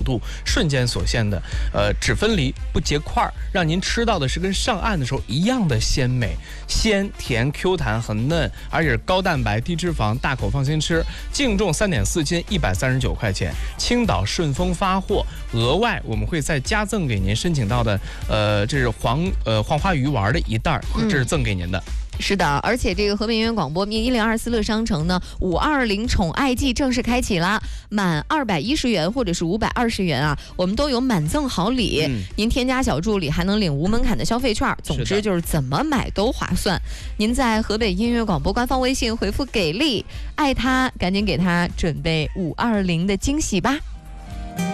度，瞬间所现的，只分离不结块，让您吃到的是跟上岸的时候一样的鲜美、鲜甜、Q 弹、很嫩，而且是高蛋白、低脂肪，大口放心吃。净重3.4斤，139块钱。青岛顺丰发货，额外我们会再加赠给您申请到的，这是黄花鱼丸的一袋，这是赠给您的。 是的，而且这个河北音乐广播1024乐商城呢，520宠爱季正式开启啦！满210元或者是520元啊，我们都有满赠好礼。您添加小助理还能领无门槛的消费券，总之就是怎么买都划算。您在河北音乐广播官方微信回复给力，爱他，赶紧给他准备520的惊喜吧。